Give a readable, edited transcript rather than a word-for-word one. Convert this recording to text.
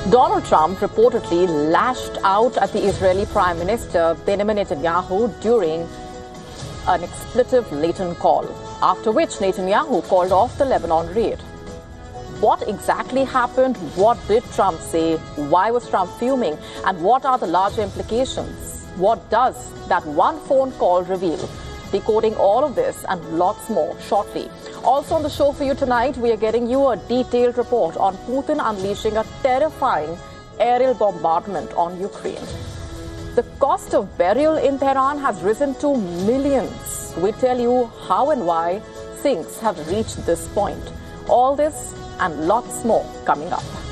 Donald Trump reportedly lashed out at the Israeli Prime Minister Benjamin Netanyahu during an expletive-laden call, after which Netanyahu called off the Lebanon raid. What exactly happened? What did Trump say? Why was Trump fuming? And what are the larger implications? What does that one phone call reveal? Decoding all of this and lots more shortly. Also on the show for you tonight, we are getting you a detailed report on Putin unleashing a terrifying aerial bombardment on Ukraine. The cost of burial in Tehran has risen to millions. We tell you how and why things have reached this point. All this and lots more coming up.